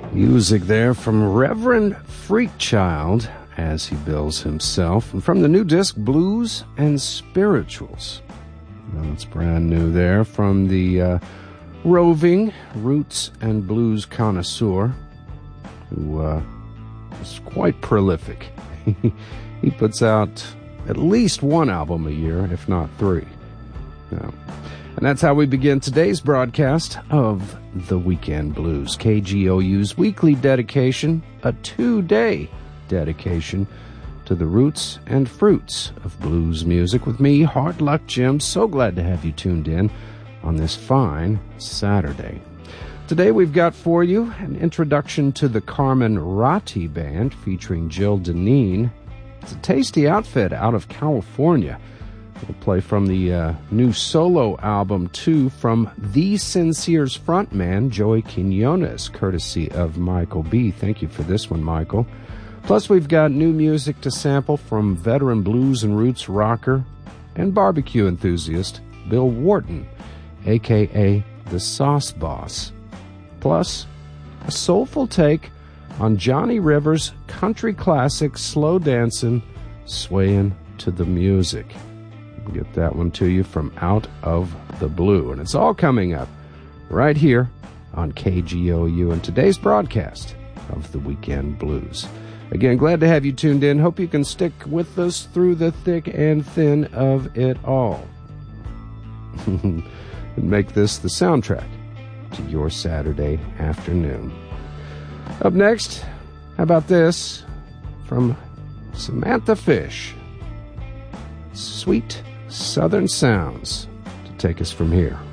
Music there from Reverend Freakchild, as he bills himself, and from the new disc Blues and Spirituals. Well, it's brand new there from the roving roots and blues connoisseur, who is quite prolific. He puts out at least one album a year, if not three. Yeah. And that's how we begin today's broadcast of The Weekend Blues, KGOU's weekly dedication, a 2-day dedication to the roots and fruits of blues music with me, Hard Luck Jim. So glad to have you tuned in on this fine Saturday. Today we've got for you an introduction to the Carmen Ratti Band featuring Jill Deneen. It's a tasty outfit out of California. We'll play from the new solo album, too, from The Sincere's frontman, Joey Quinones, courtesy of Michael B. Thank you for this one, Michael. Plus, we've got new music to sample from veteran blues and roots rocker and barbecue enthusiast Bill Wharton, a.k.a. the Sauce Boss. Plus, a soulful take on Johnny Rivers' country classic, Slow Dancin', Swayin' to the Music. Get that one to you from Out of the Blue. And it's all coming up right here on KGOU in today's broadcast of The Weekend Blues. Again, glad to have you tuned in. Hope you can stick with us through the thick and thin of it all. And make this the soundtrack to your Saturday afternoon. Up next, how about this from Samantha Fish? Sweet Southern Sounds to take us from here.